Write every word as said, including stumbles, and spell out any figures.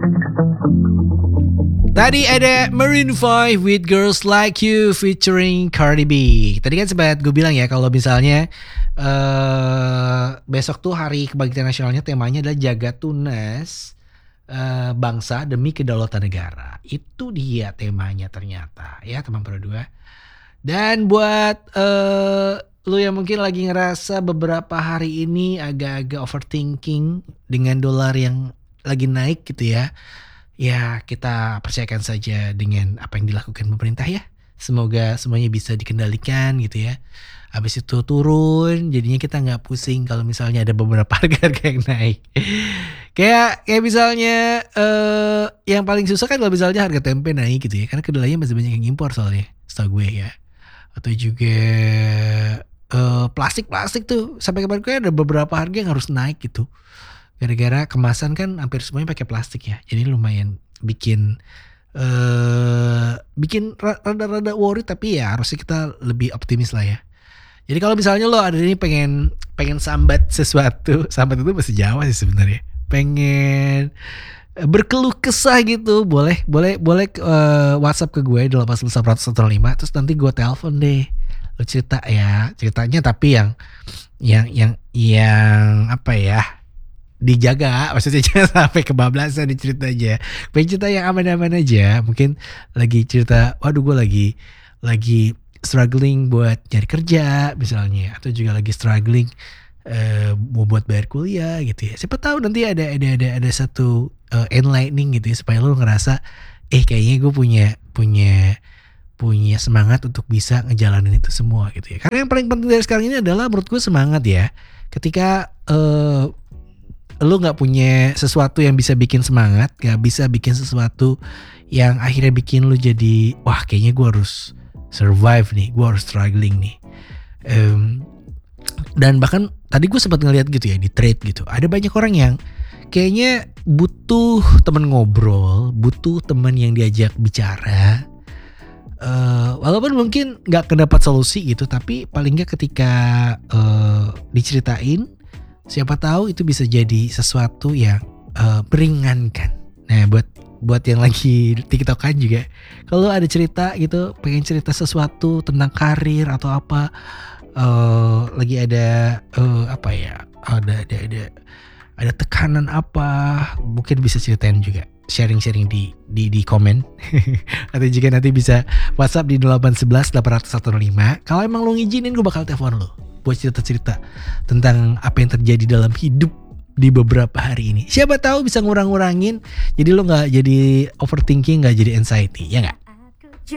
Tadi ada Maroon five with Girls Like You featuring Cardi B. Tadi kan sempat gue bilang ya kalau misalnya uh, besok tuh hari kebangkitan nasionalnya temanya adalah jaga tunas uh, bangsa demi kedaulatan negara. Itu dia temanya ternyata ya teman Pro dua. Dan buat uh, lu yang mungkin lagi ngerasa beberapa hari ini agak-agak overthinking dengan dolar yang lagi naik gitu ya. Ya kita percayakan saja dengan apa yang dilakukan pemerintah ya. Semoga semuanya bisa dikendalikan gitu ya. Habis itu turun, jadinya kita gak pusing kalau misalnya ada beberapa harga-harga yang naik. Kayak kayak misalnya uh, yang paling susah kan kalau misalnya harga tempe naik gitu ya. Karena kedelainya masih banyak yang impor soalnya, setahu gue ya. Atau juga uh, plastik-plastik tuh. Sampai kemarin ada beberapa harga yang harus naik gitu. Gara-gara kemasan kan hampir semuanya pakai plastik ya. Jadi lumayan bikin uh, bikin rada-rada worry, tapi ya harusnya kita lebih optimis lah ya. Jadi kalau misalnya lo ada ini pengen pengen sambat sesuatu, sambat itu bahasa Jawa sih sebenarnya. Pengen berkeluh kesah gitu, boleh boleh boleh uh, WhatsApp ke gue delapan sembilan satu satu lima terus nanti gue telepon deh. Lo cerita ya, ceritanya tapi yang yang yang yang apa ya? Dijaga, maksudnya jangan sampai kebablasan di cerita aja. Pengen cerita yang aman-aman aja. Mungkin lagi cerita, waduh gue lagi lagi struggling buat nyari kerja misalnya, atau juga lagi struggling uh, mau buat bayar kuliah gitu ya. Siapa tahu nanti ada ada ada ada satu uh, enlightening gitu ya, supaya lo ngerasa, eh kayaknya gue punya punya punya semangat untuk bisa ngejalanin itu semua gitu ya. Karena yang paling penting dari sekarang ini adalah menurut gue semangat ya. Ketika uh, lu gak punya sesuatu yang bisa bikin semangat, gak bisa bikin sesuatu yang akhirnya bikin lu jadi, wah kayaknya gue harus survive nih, gue harus struggling nih. Um, dan bahkan tadi gue sempat ngeliat gitu ya di trade gitu, ada banyak orang yang kayaknya butuh teman ngobrol, butuh teman yang diajak bicara. Uh, walaupun mungkin gak kedapat solusi gitu, tapi paling gak ketika uh, diceritain, siapa tahu itu bisa jadi sesuatu yang uh, meringankan. Nah, buat buat yang lagi TikTokan juga, kalau ada cerita gitu, pengen cerita sesuatu tentang karir atau apa, uh, lagi ada uh, apa ya, ada ada ada ada tekanan apa, mungkin bisa ceritain juga, sharing-sharing di di di komen. Atau juga nanti bisa WhatsApp di delapan satu satu delapan satu lima. Kalau emang lo ngizinin, gue bakal telepon lo buat cerita-cerita tentang apa yang terjadi dalam hidup di beberapa hari ini. Siapa tahu bisa ngurang-ngurangin, jadi lo gak jadi overthinking, gak jadi anxiety, ya gak?